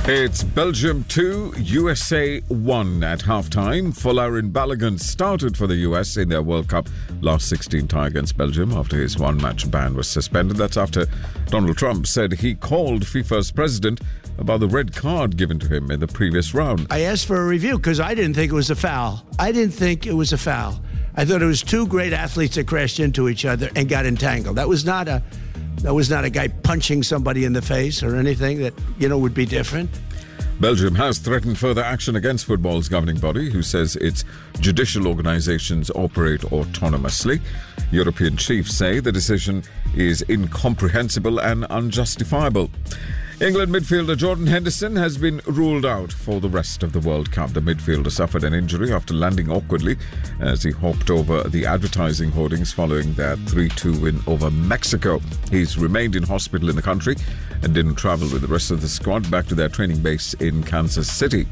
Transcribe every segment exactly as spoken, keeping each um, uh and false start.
It's Belgium two, U S A one at halftime. Folarin Balogun started for the U S in their World Cup last sixteen tie against Belgium after his one-match ban was suspended. That's after Donald Trump said he called FIFA's president about the red card given to him in the previous round. I asked for a review because I didn't think it was a foul. I didn't think it was a foul. I thought it was two great athletes that crashed into each other and got entangled. That was not a... That was not a guy punching somebody in the face or anything that, you know, would be different. Belgium has threatened further action against football's governing body, who says its judicial organisations operate autonomously. European chiefs say the decision is incomprehensible and unjustifiable. England midfielder Jordan Henderson has been ruled out for the rest of the World Cup. The midfielder suffered an injury after landing awkwardly as he hopped over the advertising hoardings following their three two win over Mexico. He's remained in hospital in the country and didn't travel with the rest of the squad back to their training base in Kansas City.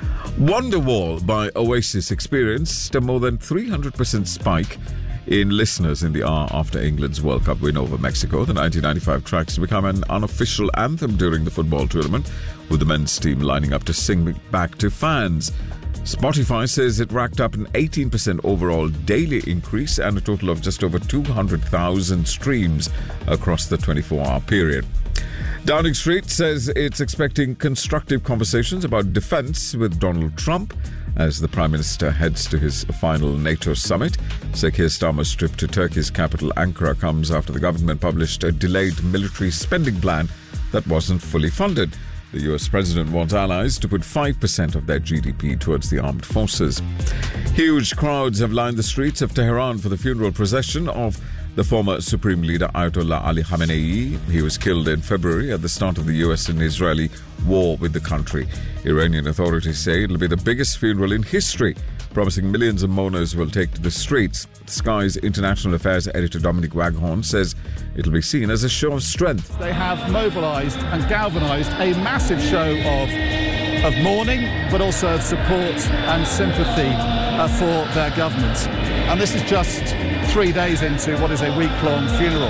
Wonderwall by Oasis experienced a more than three hundred percent spike in listeners in the hour after England's World Cup win over Mexico. The nineteen ninety-five track has become an unofficial anthem during the football tournament, with the men's team lining up to sing it back to fans. Spotify says it racked up an eighteen percent overall daily increase and a total of just over two hundred thousand streams across the twenty-four hour period. Downing Street says it's expecting constructive conversations about defence with Donald Trump as the Prime Minister heads to his final NATO summit. Sir Keir Starmer's trip to Turkey's capital Ankara comes after the government published a delayed military spending plan that wasn't fully funded. The U S President wants allies to put five percent of their G D P towards the armed forces. Huge crowds have lined the streets of Tehran for the funeral procession of the former Supreme Leader Ayatollah Ali Khamenei. He was killed in February at the start of the U S and Israeli war with the country. Iranian authorities say it'll be the biggest funeral in history, promising millions of mourners will take to the streets. Sky's International Affairs editor Dominic Waghorn says it'll be seen as a show of strength. They have mobilised and galvanised a massive show of of mourning, but also of support and sympathy uh, for their government. And this is just three days into what is a week-long funeral.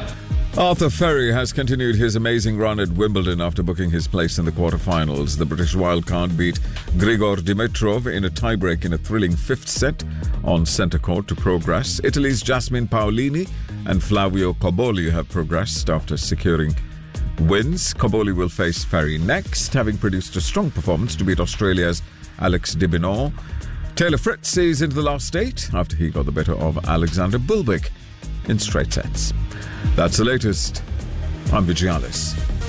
Arthur Ferry has continued his amazing run at Wimbledon after booking his place in the quarterfinals. The British wildcard beat Grigor Dimitrov in a tiebreak in a thrilling fifth set on centre court to progress. Italy's Jasmine Paolini and Flavio Cobolli have progressed after securing wins. Cobolli will face Ferry next, having produced a strong performance to beat Australia's Alex de Minaur. Taylor Fritz is into the last eight after he got the better of Alexander Bulbic in straight sets. That's the latest. I'm Vigialis.